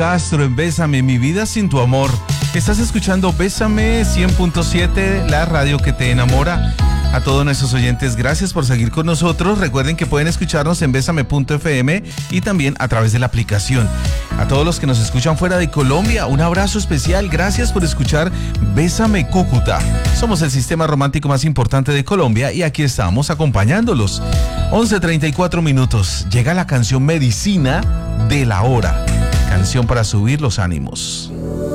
Castro en Bésame, mi vida sin tu amor. Estás escuchando Bésame 100.7, la radio que te enamora. A todos nuestros oyentes, gracias por seguir con nosotros. Recuerden que pueden escucharnos en besame.fm y también a través de la aplicación. A todos los que nos escuchan fuera de Colombia, un abrazo especial. Gracias por escuchar Bésame Cúcuta. Somos el sistema romántico más importante de Colombia y aquí estamos acompañándolos. 11:34 minutos. Llega la canción Medicina de la Hora. Canción para subir los ánimos.